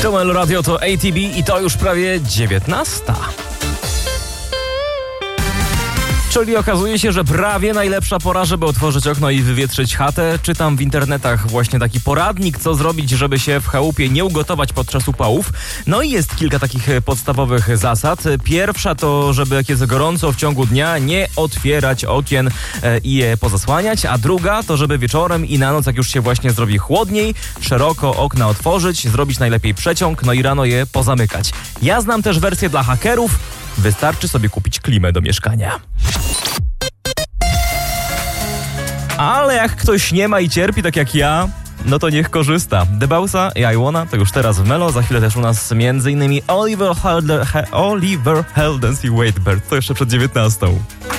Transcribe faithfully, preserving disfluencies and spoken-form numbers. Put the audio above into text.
Tomel Radio to A T B i to już prawie dziewiętnasta. Czyli okazuje się, że prawie najlepsza pora, żeby otworzyć okno i wywietrzyć chatę. Czytam w internetach właśnie taki poradnik, co zrobić, żeby się w chałupie nie ugotować podczas upałów. No i jest kilka takich podstawowych zasad. Pierwsza to, żeby jak jest gorąco w ciągu dnia, nie otwierać okien e, i je pozasłaniać. A druga to, żeby wieczorem i na noc, jak już się właśnie zrobi chłodniej, szeroko okna otworzyć, zrobić najlepiej przeciąg, no i rano je pozamykać. Ja znam też wersję dla hakerów. Wystarczy sobie kupić klimę do mieszkania. Ale jak ktoś nie ma i cierpi tak jak ja, no to niech korzysta. Debausa i I Wanna to już teraz w Melo, za chwilę też u nas między innymi Oliver Heldens i Waitbird, to jeszcze przed dziewiętnastą.